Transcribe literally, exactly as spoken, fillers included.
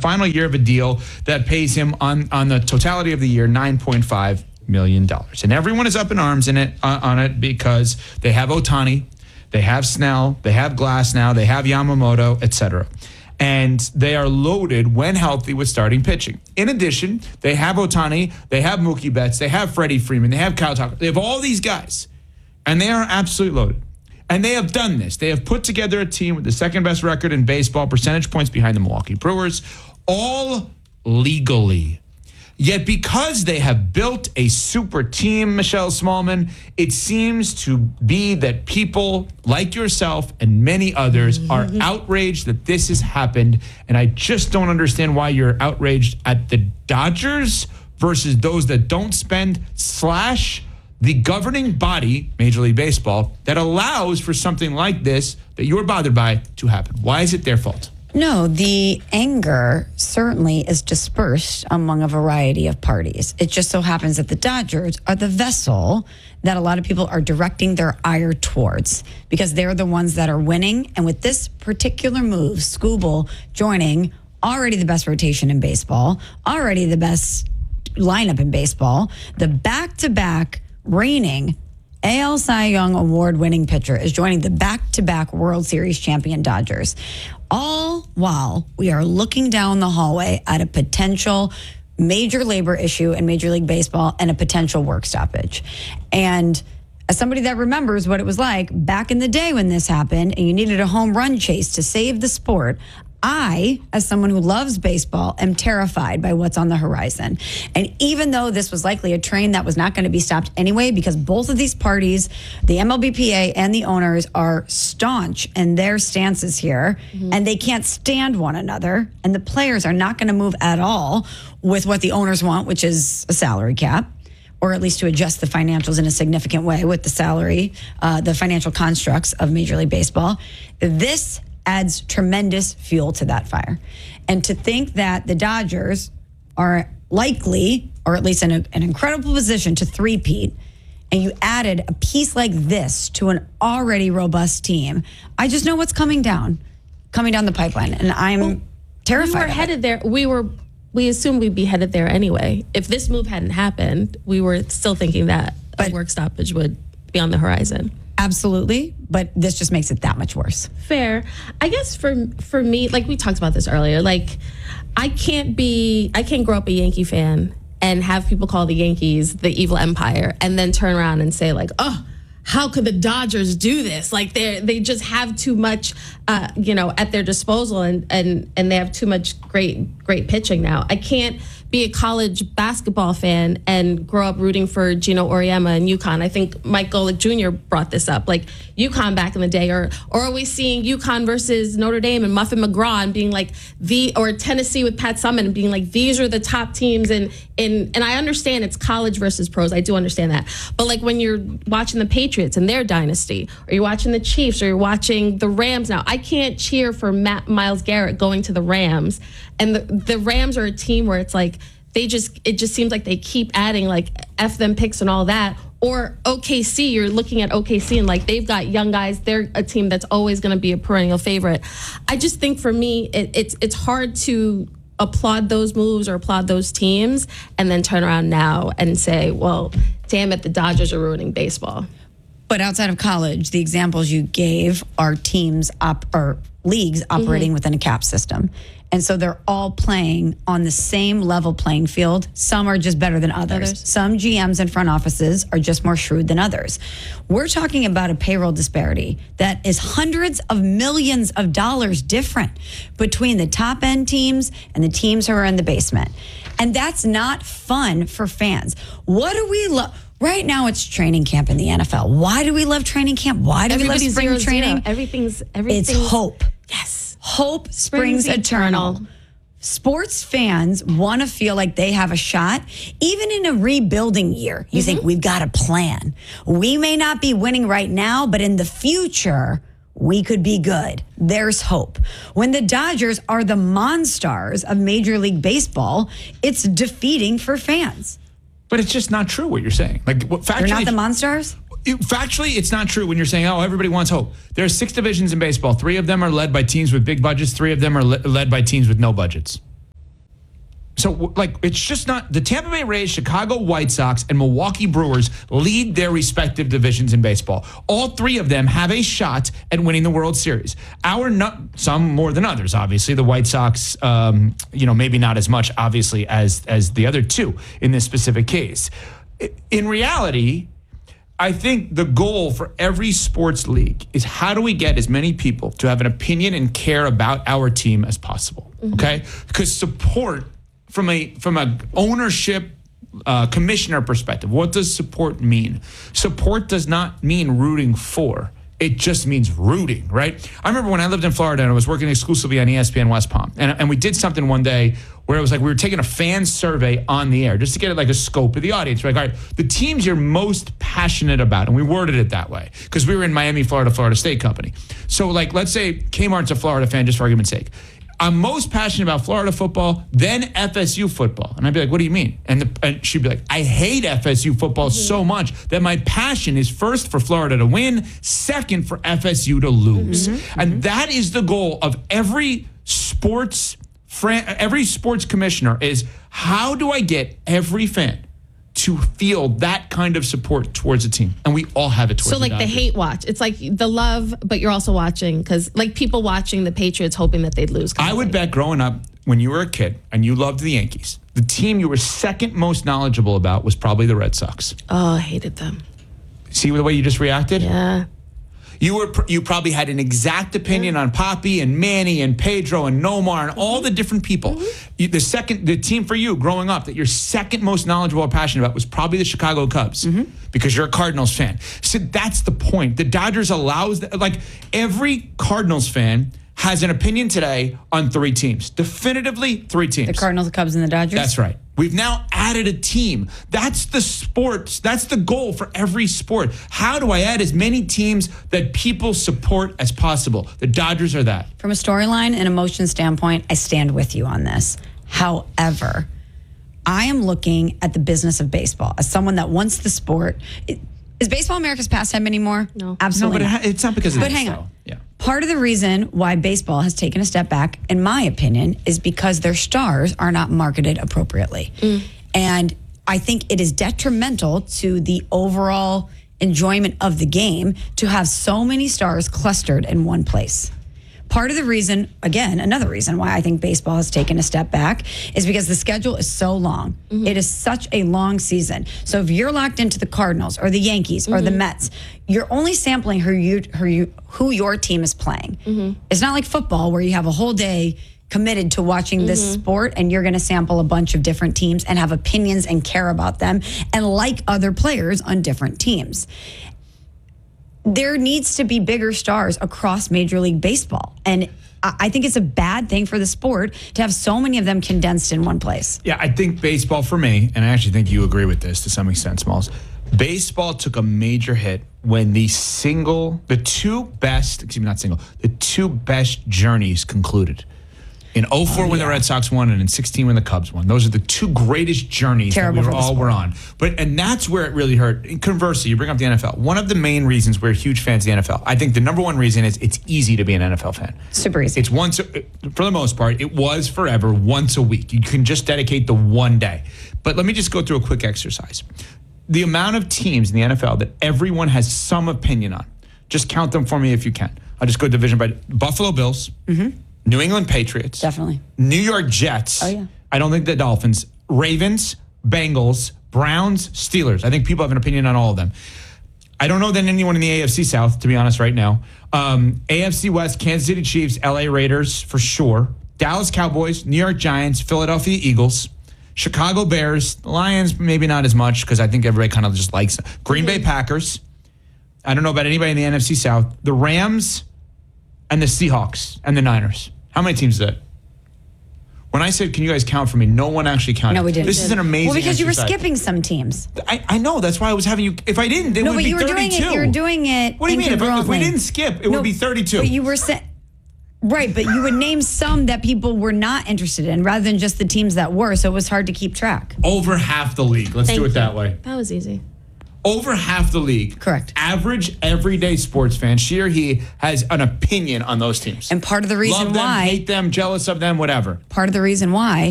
final year of a deal that pays him on, on the totality of the year nine point five million dollars. And everyone is up in arms in it uh, on it because they have Ohtani, they have Snell, they have Glass now, they have Yamamoto, et cetera. And they are loaded when healthy with starting pitching. In addition, they have Ohtani, they have Mookie Betts, they have Freddie Freeman, they have Kyle Tucker. They have all these guys, and they are absolutely loaded. And they have done this. They have put together a team with the second best record in baseball, percentage points behind the Milwaukee Brewers, all legally. Yet because they have built a super team, Michelle Smallman, it seems to be that people like yourself and many others mm-hmm. are outraged that this has happened. And I just don't understand why you're outraged at the Dodgers versus those that don't spend slash the governing body, Major League Baseball, that allows for something like this that you're bothered by to happen. Why is it their fault? No, the anger certainly is dispersed among a variety of parties. It just so happens that the Dodgers are the vessel that a lot of people are directing their ire towards because they're the ones that are winning. And with this particular move, Skubal joining already the best rotation in baseball, already the best lineup in baseball, the back-to-back reigning A L Cy Young award-winning pitcher is joining the back-to-back World Series champion Dodgers. All while we are looking down the hallway at a potential major labor issue in Major League Baseball and a potential work stoppage. And as somebody that remembers what it was like back in the day when this happened and you needed a home run chase to save the sport, I, as someone who loves baseball, am terrified by what's on the horizon. And even though this was likely a train that was not going to be stopped anyway, because both of these parties, the M L B P A and the owners, are staunch in their stances here, mm-hmm. and they can't stand one another, and the players are not going to move at all with what the owners want, which is a salary cap, or at least to adjust the financials in a significant way with the salary, uh, the financial constructs of Major League Baseball. This adds tremendous fuel to that fire. And to think that the Dodgers are likely, or at least in a, an incredible position to three-peat, and you added a piece like this to an already robust team, I just know what's coming down, coming down the pipeline, and I'm well, terrified. We were headed there. We were, we assumed we'd be headed there anyway. If this move hadn't happened, we were still thinking that but, a work stoppage would be on the horizon. Absolutely, but this just makes it that much worse. Fair. I guess for for me, like we talked about this earlier, like I can't be, I can't grow up a Yankee fan and have people call the Yankees the evil empire and then turn around and say like, oh, how could the Dodgers do this? Like they they just have too much, uh, you know, at their disposal and, and, and they have too much great, great pitching now. I can't be a college basketball fan and grow up rooting for Gino Auriemma and UConn. I think Mike Golick Junior brought this up, like UConn back in the day, or or are we seeing UConn versus Notre Dame and Muffin McGraw and being like the, or Tennessee with Pat Summitt and being like, these are the top teams in, in, and I understand it's college versus pros. I do understand that. But like when you're watching the Patriots and their dynasty, or you're watching the Chiefs, or you're watching the Rams now, I can't cheer for Matt, Myles Garrett going to the Rams. And the, the Rams are a team where it's like, they just, it just seems like they keep adding like F them picks and all that. Or O K C, you're looking at O K C and like they've got young guys. They're a team that's always going to be a perennial favorite. I just think for me, it, it's it's hard to applaud those moves or applaud those teams and then turn around now and say, well, damn it, the Dodgers are ruining baseball. But outside of college, the examples you gave are teams op- or leagues operating mm-hmm. within a cap system. And so they're all playing on the same level playing field. Some are just better than others. others. Some G Ms and front offices are just more shrewd than others. We're talking about a payroll disparity that is hundreds of millions of dollars different between the top end teams and the teams who are in the basement. And that's not fun for fans. What do we love? Right now, it's training camp in the N F L. Why do we love training camp? Why do Everybody's we love spring zero, training? Zero. Everything's, everything's... It's hope. Yes. Hope springs, springs eternal. eternal. Sports fans want to feel like they have a shot. Even in a rebuilding year, you mm-hmm. think we've got a plan. We may not be winning right now, but in the future, we could be good. There's hope. When the Dodgers are the monsters of Major League Baseball, it's defeating for fans. But it's just not true what you're saying. Like, what, factually, they're not the monsters? It, factually, it's not true when you're saying, oh, everybody wants hope. There are six divisions in baseball. Three of them are led by teams with big budgets. Three of them are le- led by teams with no budgets. So, like, it's just not the Tampa Bay Rays, Chicago White Sox, and Milwaukee Brewers lead their respective divisions in baseball. All three of them have a shot at winning the World Series. Our, not, some more than others, obviously. The White Sox, um, you know, maybe not as much, obviously, as as the other two in this specific case. In reality, I think the goal for every sports league is how do we get as many people to have an opinion and care about our team as possible, mm-hmm. okay? Because support from a from a ownership uh, commissioner perspective, what does support mean? Support does not mean rooting for. It just means rooting, right? I remember when I lived in Florida and I was working exclusively on E S P N West Palm, and, and we did something one day where it was like we were taking a fan survey on the air just to get like a scope of the audience. We're like, all right, the teams you're most passionate about, and we worded it that way because we were in Miami, Florida, Florida State Company. So like, let's say Kmart's a Florida fan, just for argument's sake. I'm most passionate about Florida football, then F S U football. And I'd be like, what do you mean? And, the, and she'd be like, I hate F S U football mm-hmm. so much that my passion is first for Florida to win, second for F S U to lose. Mm-hmm. And mm-hmm. that is the goal of every sports fran- every sports commissioner is how do I get every fan to feel that kind of support towards a team, and we all have it towards so like the, the hate watch. It's like the love, but you're also watching because like people watching the Patriots hoping that they'd lose. I would like, bet growing up when you were a kid and you loved the Yankees, the team you were second most knowledgeable about was probably the Red Sox. Oh, I hated them. See the way you just reacted? Yeah. You were you probably had an exact opinion yeah. on Papi and Manny and Pedro and Nomar and mm-hmm. all the different people. Mm-hmm. You, the second the team for you growing up that you're second most knowledgeable or passionate about was probably the Chicago Cubs mm-hmm. because you're a Cardinals fan. So that's the point. The Dodgers allows that, like every Cardinals fan has an opinion today on three teams. Definitively three teams. The Cardinals, the Cubs, and the Dodgers? That's right. We've now added a team. That's the sport. That's the goal for every sport. How do I add as many teams that people support as possible? The Dodgers are that. From a storyline and emotion standpoint, I stand with you on this. However, I am looking at the business of baseball as someone that wants the sport. It, is baseball America's pastime anymore? No. Absolutely No, but not. it, it's not because of But this, hang though. on. Yeah. Part of the reason why baseball has taken a step back, in my opinion, is because their stars are not marketed appropriately. Mm. And I think it is detrimental to the overall enjoyment of the game to have so many stars clustered in one place. Part of the reason, again, another reason why I think baseball has taken a step back is because the schedule is so long. Mm-hmm. It is such a long season. So if you're locked into the Cardinals or the Yankees mm-hmm. or the Mets, you're only sampling who you, who you, who your team is playing. Mm-hmm. It's not like football where you have a whole day committed to watching mm-hmm. this sport and you're going to sample a bunch of different teams and have opinions and care about them and like other players on different teams. There needs to be bigger stars across Major League Baseball. And I think it's a bad thing for the sport to have so many of them condensed in one place. Yeah, I think baseball for me, and I actually think you agree with this to some extent, Smalls, baseball took a major hit when the single, the two best, excuse me, not single, the two best journeys concluded. In oh four oh, when yeah. the Red Sox won and in sixteen when the Cubs won. Those are the two greatest journeys Terrible that we were all were on. But and that's where it really hurt. Conversely, you bring up the N F L. One of the main reasons we're huge fans of the N F L, I think the number one reason is it's easy to be an N F L fan. Super easy. It's once, for the most part, it was forever once a week. You can just dedicate the one day. But let me just go through a quick exercise. The amount of teams in the N F L that everyone has some opinion on, just count them for me if you can. I'll just go division by Buffalo Bills. Mm-hmm. New England Patriots. Definitely. New York Jets. Oh, yeah. I don't think the Dolphins. Ravens, Bengals, Browns, Steelers. I think people have an opinion on all of them. I don't know that anyone in the A F C South, to be honest, right now. Um, A F C West, Kansas City Chiefs, L A Raiders, for sure. Dallas Cowboys, New York Giants, Philadelphia Eagles, Chicago Bears, Lions, maybe not as much because I think everybody kind of just likes them. Green Bay Packers. I don't know about anybody in the N F C South. The Rams and the Seahawks and the Niners. How many teams is that? When I said, can you guys count for me? No one actually counted. No, we didn't. This is an amazing Well, because exercise. You were skipping some teams. I, I know. That's why I was having you. If I didn't, it no, would but be you were thirty-two. doing it. You're doing it. What do you mean? If, I, if we incongruently. didn't skip, it no, would be thirty-two. But you were saying. Right, but you would name some that people were not interested in rather than just the teams that were, so it was hard to keep track. Over half the league. Let's Thank do it you. that way. That was easy. Over half the league. Correct. Average, everyday sports fan, she or he has an opinion on those teams. And part of the reason Love them, why. hate them, jealous of them, whatever. Part of the reason why